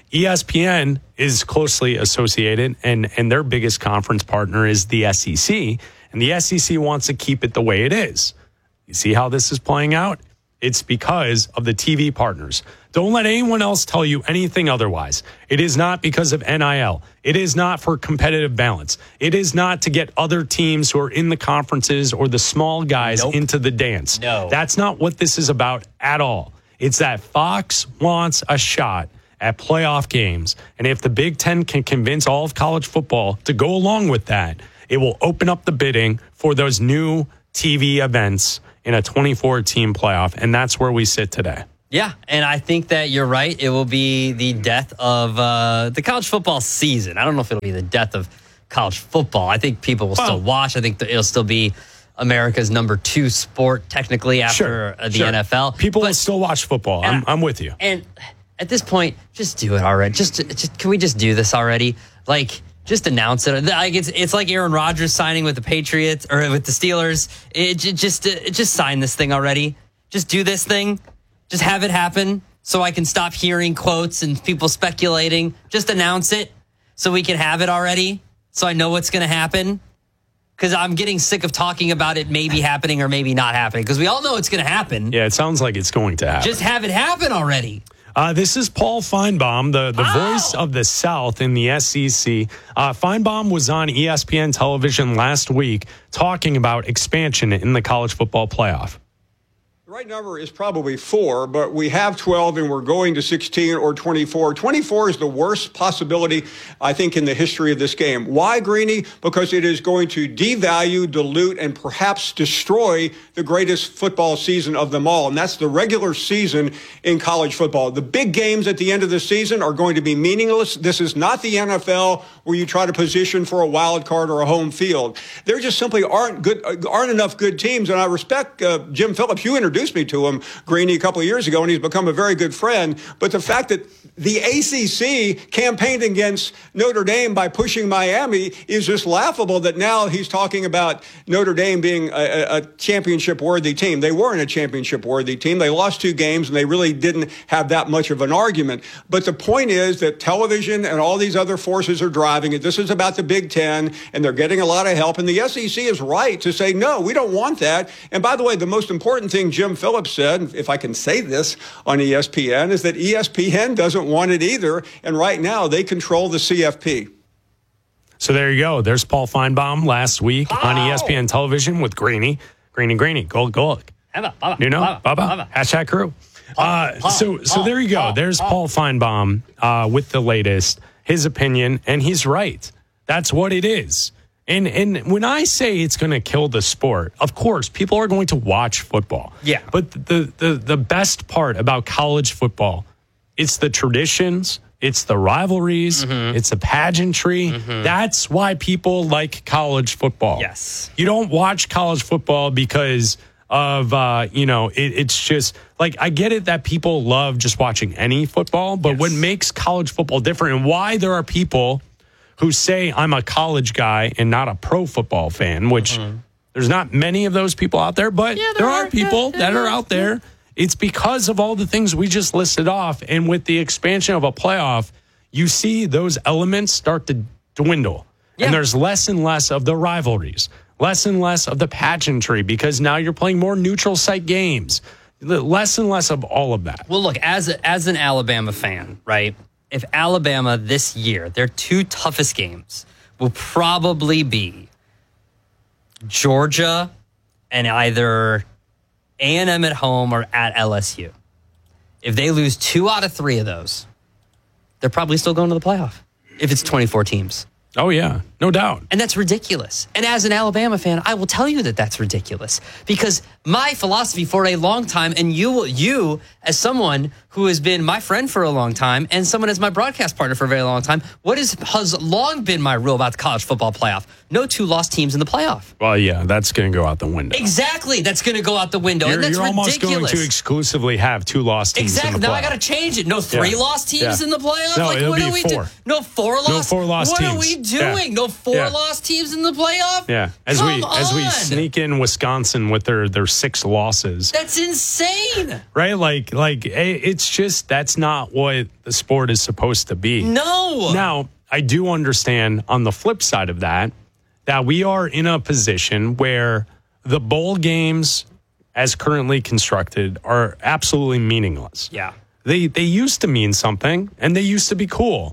ESPN is closely associated, and their biggest conference partner is the SEC, and the SEC wants to keep it the way it is. You see how this is playing out? It's because of the TV partners. Don't let anyone else tell you anything otherwise. It is not because of NIL. It is not for competitive balance. It is not to get other teams who are in the conferences or the small guys into the dance. No. That's not what this is about at all. It's that Fox wants a shot at playoff games. And if the Big Ten can convince all of college football to go along with that, it will open up the bidding for those new TV events in a 24-team playoff. And that's where we sit today. Yeah, and I think that you're right. It will be the death of the college football season. I don't know if it'll be the death of college football. I think people will still watch. I think it'll still be America's number 2 sport, technically, after the NFL. People will still watch football. I'm with you. And at this point, just do it already. Just can we just do this already? Like, just announce it. Like it's like Aaron Rodgers signing with the Patriots or with the Steelers. Just sign this thing already. Just do this thing. Just have it happen so I can stop hearing quotes and people speculating. Just announce it so we can have it already. So I know what's going to happen. Because I'm getting sick of talking about it maybe happening or maybe not happening. Because we all know it's going to happen. Yeah, it sounds like it's going to happen. Just have it happen already. This is Paul Feinbaum, the voice of the South in the SEC. Feinbaum was on ESPN television last week talking about expansion in the college football playoff. The right number is probably 4, but we have 12 and we're going to 16 or 24. 24 is the worst possibility, I think, in the history of this game. Why, Greeny? Because it is going to devalue, dilute, and perhaps destroy the greatest football season of them all, and that's the regular season in college football. The big games at the end of the season are going to be meaningless. This is not the NFL where you try to position for a wild card or a home field. There just simply aren't enough good teams, and I respect Jim Phillips. You introduced me to him, Greeny, a couple of years ago, and he's become a very good friend. But the fact that the ACC campaigned against Notre Dame by pushing Miami is just laughable, that now he's talking about Notre Dame being a championship-worthy team. They weren't a championship-worthy team. They lost 2 games, and they really didn't have that much of an argument. But the point is that television and all these other forces are driving it. This is about the Big Ten, and they're getting a lot of help. And the SEC is right to say, no, we don't want that. And by the way, the most important thing Jim Phillips said, if I can say this on ESPN, is that ESPN doesn't want it either. And right now, they control the CFP. So there you go. There's Paul Feinbaum last week on ESPN television with Greeny. Greeny. Go look. Baba. Hashtag crew. So there you go. There's Paul Feinbaum with the latest, his opinion, and he's right. That's what it is. And when I say it's going to kill the sport, of course, people are going to watch football. Yeah. But the best part about college football, it's the traditions, it's the rivalries, it's the pageantry. That's why people like college football. Yes. You don't watch college football because of, it's just, like, I get it that people love just watching any football, but what makes college football different and why there are people who say I'm a college guy and not a pro football fan, which there's not many of those people out there, but there are people that are out there. It's because of all the things we just listed off. And with the expansion of a playoff, you see those elements start to dwindle. Yeah. And there's less and less of the rivalries, less and less of the pageantry, because now you're playing more neutral site games, less and less of all of that. Well, look, as an Alabama fan, right? If Alabama this year, their 2 toughest games will probably be Georgia and either A&M at home or at LSU. If they lose 2 out of 3 of those, they're probably still going to the playoff if it's 24 teams. Oh, yeah, no doubt. And that's ridiculous. And as an Alabama fan, I will tell you that that's ridiculous because my philosophy for a long time, and you as someone who has been my friend for a long time and someone as my broadcast partner for a very long time, what has long been my rule about the college football playoff? No 2-loss teams in the playoff. Well, yeah, that's going to go out the window. Exactly. That's going to go out the window. And that's you're ridiculous. Almost going to exclusively have 2-loss teams in the playoff. Now I got to change it. No 3-loss teams in the playoff? No, like, it'll what be do we 4. do? No 4-loss? No 4-loss teams. What are we doing? No 4-loss teams in the playoff? Yeah. As we sneak in Wisconsin with their 6 losses. That's insane. Right? Like it's just that's not what the sport is supposed to be. No. Now, I do understand on the flip side of that we are in a position where the bowl games as currently constructed are absolutely meaningless. Yeah. They used to mean something and they used to be cool.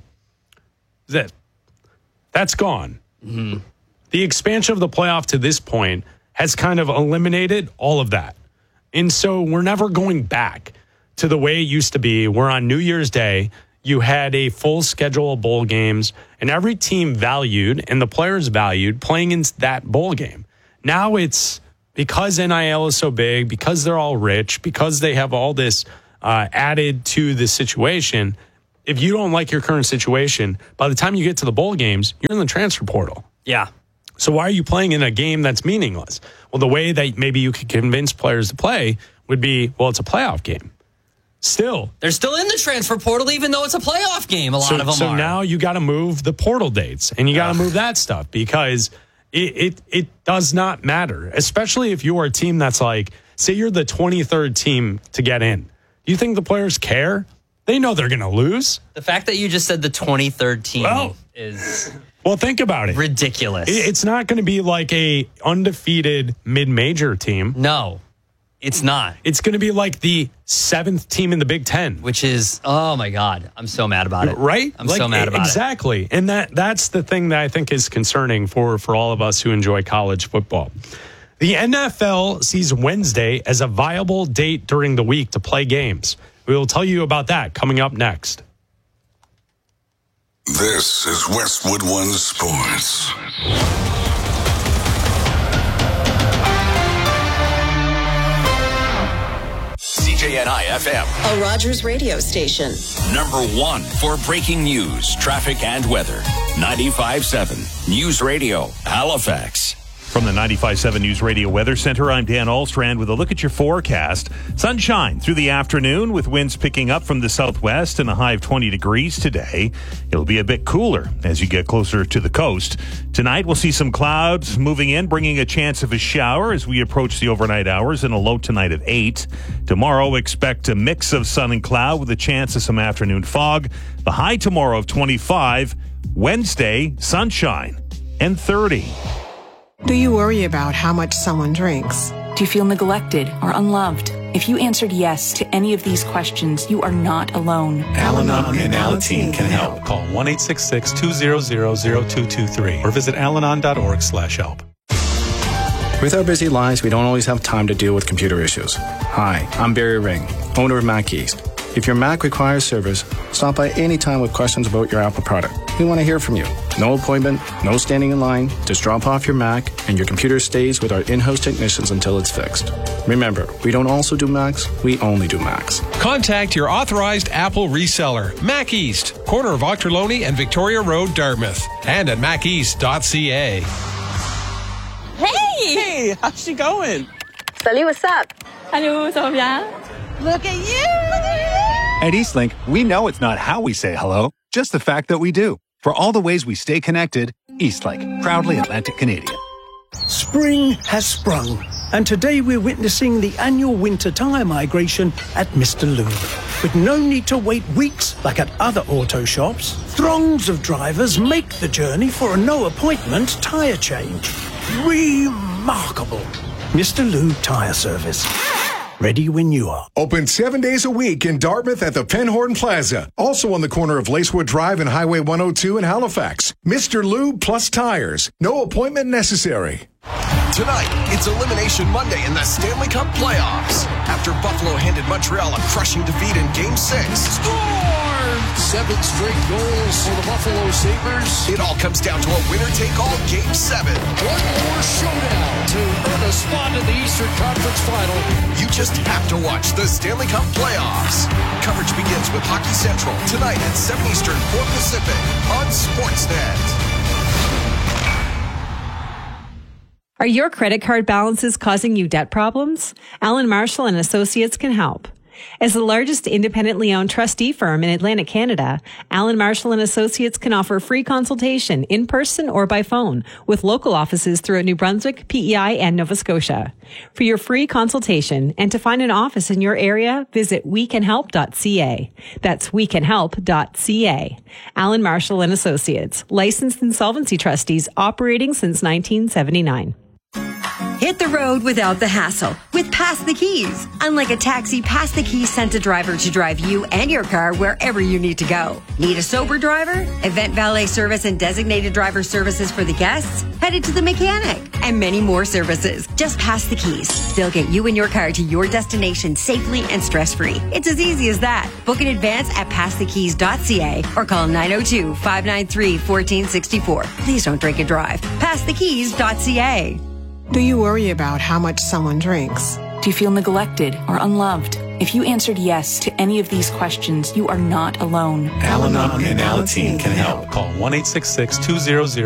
That's gone. Mm-hmm. The expansion of the playoff to this point has kind of eliminated all of that. And so we're never going back to the way it used to be, where on New Year's Day, you had a full schedule of bowl games and every team valued and the players valued playing in that bowl game. Now it's because NIL is so big, because they're all rich, because they have all this added to the situation. If you don't like your current situation, by the time you get to the bowl games, you're in the transfer portal. Yeah. So why are you playing in a game that's meaningless? Well, the way that maybe you could convince players to play would be, well, it's a playoff game. Still. They're still in the transfer portal, even though it's a playoff game. A lot of them so are. Now you got to move the portal dates and you got to move that stuff because it does not matter, especially if you're a team that's like, say you're the 23rd team to get in. Do you think the players care? They know they're going to lose. The fact that you just said the 23rd team is... Well, think about it. Ridiculous. It's not going to be like a undefeated mid-major team. No, it's not. It's going to be like the 7th team in the Big Ten. Which is, oh my God, I'm so mad about it. Right? I'm so mad about it. Exactly. And that's the thing that I think is concerning for all of us who enjoy college football. The NFL sees Wednesday as a viable date during the week to play games. We will tell you about that coming up next. This is Westwood One Sports. CJNI FM. A Rogers radio station. Number 1 for breaking news, traffic, and weather. 95.7 News Radio, Halifax. From the 95.7 News Radio Weather Center, I'm Dan Alstrand with a look at your forecast. Sunshine through the afternoon with winds picking up from the southwest and a high of 20 degrees today. It'll be a bit cooler as you get closer to the coast. Tonight, we'll see some clouds moving in, bringing a chance of a shower as we approach the overnight hours and a low tonight of 8. Tomorrow, expect a mix of sun and cloud with a chance of some afternoon fog. The high tomorrow of 25. Wednesday, sunshine and 30. Do you worry about how much someone drinks? Do you feel neglected or unloved? If you answered yes to any of these questions, you are not alone. Al-Anon and Alateen can help. Call 1-866-200-0223 or visit alanon.org/help. With our busy lives, we don't always have time to deal with computer issues. Hi, I'm Barry Ring, owner of Mac East. If your Mac requires service, stop by anytime with questions about your Apple product. We want to hear from you. No appointment, no standing in line. Just drop off your Mac and your computer stays with our in-house technicians until it's fixed. Remember, we don't also do Macs, we only do Macs. Contact your authorized Apple reseller, Mac East, corner of Ochterlony and Victoria Road, Dartmouth, and at maceast.ca. Hey, how's she going? Salut, what's up? Hello, ça va bien? Look at you! At Eastlink, we know it's not how we say hello, just the fact that we do. For all the ways we stay connected, Eastlink, proudly Atlantic Canadian. Spring has sprung, and today we're witnessing the annual winter tyre migration at Mr. Lube. With no need to wait weeks like at other auto shops, throngs of drivers make the journey for a no-appointment tyre change. Remarkable. Mr. Lube Tyre Service. Ready when you are. Open 7 days a week in Dartmouth at the Penhorn Plaza. Also on the corner of Lacewood Drive and Highway 102 in Halifax. Mr. Lube plus tires. No appointment necessary. Tonight, it's Elimination Monday in the Stanley Cup playoffs. After Buffalo handed Montreal a crushing defeat in Game 6. Score! 7 straight goals for the Buffalo Sabres. It all comes down to a winner-take-all Game 7. One more showdown to earn a spot in the Eastern Conference Final. You just have to watch the Stanley Cup playoffs. Coverage begins with Hockey Central tonight at 7 Eastern, 4 Pacific on Sportsnet. Are your credit card balances causing you debt problems? Alan Marshall and Associates can help. As the largest independently owned trustee firm in Atlantic Canada, Allen Marshall & Associates can offer free consultation in person or by phone with local offices throughout New Brunswick, PEI, and Nova Scotia. For your free consultation and to find an office in your area, visit wecanhelp.ca. That's wecanhelp.ca. Allen Marshall & Associates, licensed insolvency trustees operating since 1979. Hit the road without the hassle with Pass the Keys. Unlike a taxi, Pass the Keys sends a driver to drive you and your car wherever you need to go. Need a sober driver? Event valet service and designated driver services for the guests? Headed to the mechanic and many more services. Just Pass the Keys. They'll get you and your car to your destination safely and stress-free. It's as easy as that. Book in advance at passthekeys.ca or call 902-593-1464. Please don't drink and drive. Passthekeys.ca. Do you worry about how much someone drinks? Do you feel neglected or unloved? If you answered yes to any of these questions, you are not alone. Al-Anon and Alateen can help. Call 1-866-200